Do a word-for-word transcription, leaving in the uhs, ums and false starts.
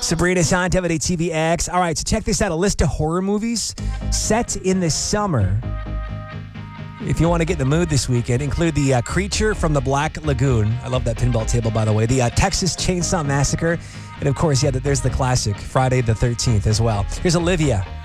Sabrina on W T V X. All right, so check this out. A list of horror movies set in the summer. If you want to get in the mood this weekend, include The uh, Creature from the Black Lagoon. I love that pinball table, by the way. The uh, Texas Chainsaw Massacre. And, of course, yeah, there's the classic Friday the thirteenth as well. Here's Olivia